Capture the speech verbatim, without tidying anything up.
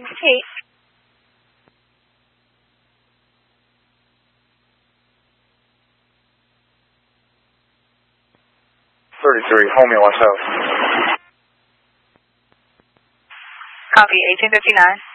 Eight. thirty-three, Homie, what's up? Copy, eighteen fifty-nine.